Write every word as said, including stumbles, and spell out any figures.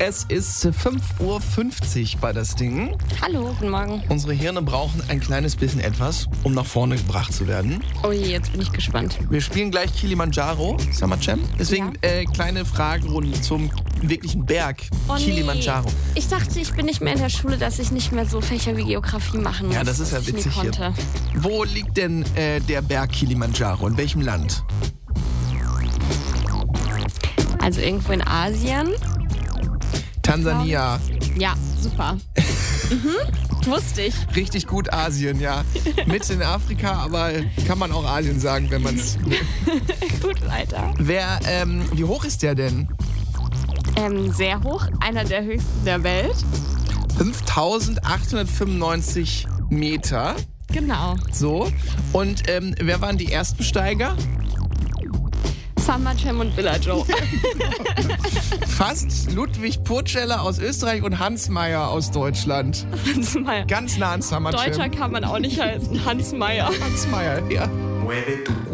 Es ist fünf Uhr fünfzig bei das Ding. Hallo, guten Morgen. Unsere Hirne brauchen ein kleines bisschen etwas, um nach vorne gebracht zu werden. Oh je, jetzt bin ich gespannt. Wir spielen gleich Kilimanjaro, Summer Jam. Deswegen Ja. äh, kleine Fragerunde zum wirklichen Berg Oh nee. Kilimanjaro. Ich dachte, ich bin nicht mehr in der Schule, dass ich nicht mehr so Fächer wie Geografie machen muss. Ja, das ist ja was ich nie witzig hier. konnte. Wo liegt denn äh, der Berg Kilimanjaro? In welchem Land? Also irgendwo in Asien. Tansania. Ja, super. mhm, wusste ich. Richtig gut Asien, ja. Mitten in Afrika, aber kann man auch Asien sagen, wenn man es... Gut, weiter. Wer, ähm, wie hoch ist der denn? Ähm, sehr hoch, einer der höchsten der Welt. fünftausendachthundertfünfundneunzig Meter. Genau. So. Und ähm, wer waren die Erstbesteiger? Summer Jam und Billa Joe. Fast Ludwig Purceller aus Österreich und Hans Meyer aus Deutschland. Hans Meyer. Ganz nah an Summer Jam. Deutscher kann man auch nicht heißen. Hans Meyer. Hans Meyer, ja.